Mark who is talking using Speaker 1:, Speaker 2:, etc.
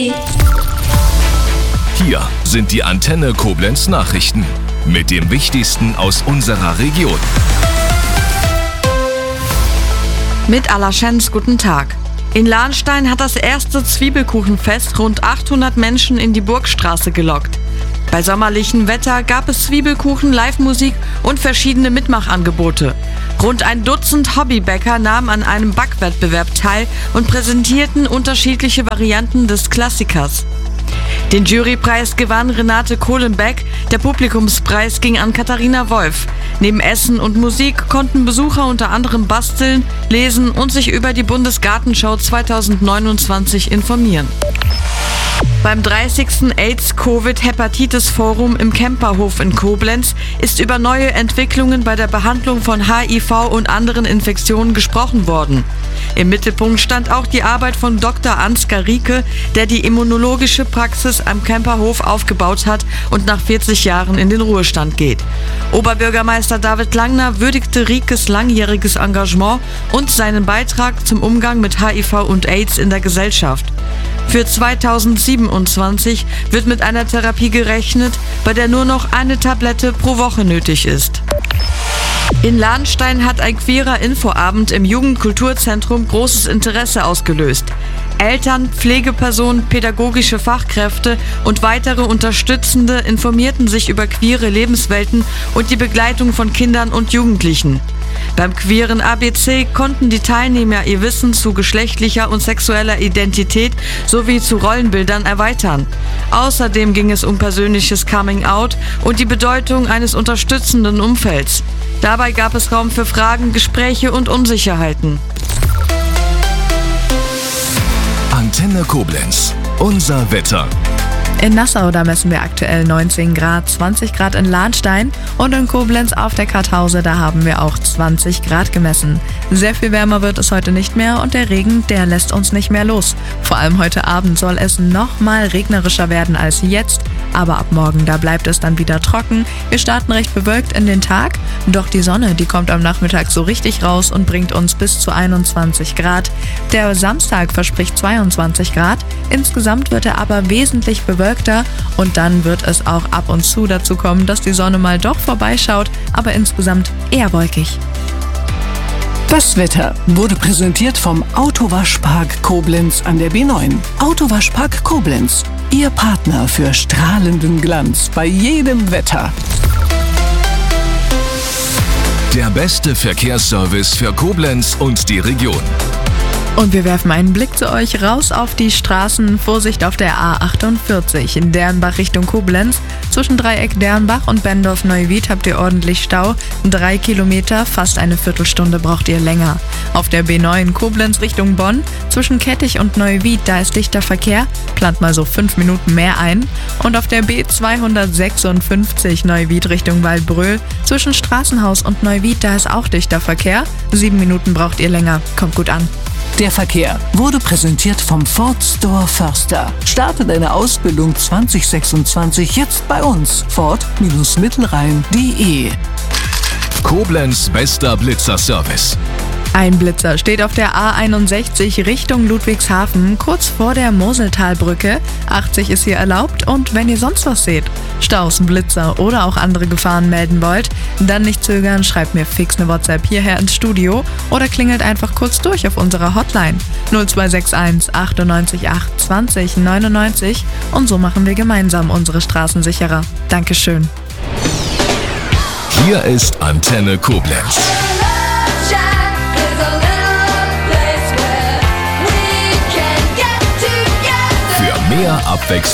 Speaker 1: Hier sind die Antenne Koblenz Nachrichten mit dem Wichtigsten aus unserer Region.
Speaker 2: Mit Alaschens, guten Tag. In Lahnstein hat das erste Zwiebelkuchenfest rund 800 Menschen in die Burgstraße gelockt. Bei sommerlichem Wetter gab es Zwiebelkuchen, Live-Musik und verschiedene Mitmachangebote. Rund ein Dutzend Hobbybäcker nahmen an einem Backwettbewerb teil und präsentierten unterschiedliche Varianten des Klassikers. Den Jurypreis gewann Renate Kohlenbeck, der Publikumspreis ging an Katharina Wolf. Neben Essen und Musik konnten Besucher unter anderem basteln, lesen und sich über die Bundesgartenschau 2029 informieren. Beim 30. AIDS-Covid-Hepatitis-Forum im Kemperhof in Koblenz ist über neue Entwicklungen bei der Behandlung von HIV und anderen Infektionen gesprochen worden. Im Mittelpunkt stand auch die Arbeit von Dr. Ansgar Rieke, der die immunologische Praxis am Kemperhof aufgebaut hat und nach 40 Jahren in den Ruhestand geht. Oberbürgermeister David Langner würdigte Riekes langjähriges Engagement und seinen Beitrag zum Umgang mit HIV und AIDS in der Gesellschaft. Für 2027 wird mit einer Therapie gerechnet, bei der nur noch eine Tablette pro Woche nötig ist. In Lahnstein hat ein queerer Infoabend im Jugendkulturzentrum großes Interesse ausgelöst. Eltern, Pflegepersonen, pädagogische Fachkräfte und weitere Unterstützende informierten sich über queere Lebenswelten und die Begleitung von Kindern und Jugendlichen. Beim queeren ABC konnten die Teilnehmer ihr Wissen zu geschlechtlicher und sexueller Identität sowie zu Rollenbildern erweitern. Außerdem ging es um persönliches Coming-out und die Bedeutung eines unterstützenden Umfelds. Dabei gab es Raum für Fragen, Gespräche und Unsicherheiten.
Speaker 1: Antenne Koblenz, unser Wetter.
Speaker 3: In Nassau, da messen wir aktuell 19 Grad, 20 Grad in Lahnstein und in Koblenz auf der Kartause, da haben wir auch 20 Grad gemessen. Sehr viel wärmer wird es heute nicht mehr und der Regen, der lässt uns nicht mehr los. Vor allem heute Abend soll es noch mal regnerischer werden als jetzt, aber ab morgen, da bleibt es dann wieder trocken. Wir starten recht bewölkt in den Tag, doch die Sonne, die kommt am Nachmittag so richtig raus und bringt uns bis zu 21 Grad. Der Samstag verspricht 22 Grad, insgesamt wird er aber wesentlich bewölkter und dann wird es auch ab und zu dazu kommen, dass die Sonne mal doch vorbeischaut, aber insgesamt eher wolkig.
Speaker 4: Das Wetter wurde präsentiert vom Autowaschpark Koblenz an der B9. Autowaschpark Koblenz, Ihr Partner für strahlenden Glanz bei jedem Wetter.
Speaker 1: Der beste Verkehrsservice für Koblenz und die Region.
Speaker 3: Und wir werfen einen Blick zu euch raus auf die Straßen. Vorsicht auf der A48 in Dernbach Richtung Koblenz. Zwischen Dreieck Dernbach und Bendorf-Neuwied habt ihr ordentlich Stau. 3 Kilometer, fast eine Viertelstunde braucht ihr länger. Auf der B9 Koblenz Richtung Bonn. Zwischen Kettich und Neuwied, da ist dichter Verkehr. Plant mal so 5 Minuten mehr ein. Und auf der B256 Neuwied Richtung Waldbröl. Zwischen Straßenhaus und Neuwied, da ist auch dichter Verkehr. 7 Minuten braucht ihr länger. Kommt gut an.
Speaker 4: Der Verkehr wurde präsentiert vom Ford Store Förster. Starte deine Ausbildung 2026 jetzt bei uns. Ford-Mittelrhein.de.
Speaker 1: Koblenz bester Blitzerservice.
Speaker 3: Ein Blitzer steht auf der A61 Richtung Ludwigshafen, kurz vor der Moseltalbrücke. 80 ist hier erlaubt und wenn ihr sonst was seht, Staus, Blitzer oder auch andere Gefahren melden wollt, dann nicht zögern, schreibt mir fix eine WhatsApp hierher ins Studio oder klingelt einfach kurz durch auf unserer Hotline 0261 98 8 20 99 und so machen wir gemeinsam unsere Straßen sicherer. Dankeschön.
Speaker 1: Hier ist Antenne Koblenz. Für mehr Abwechslung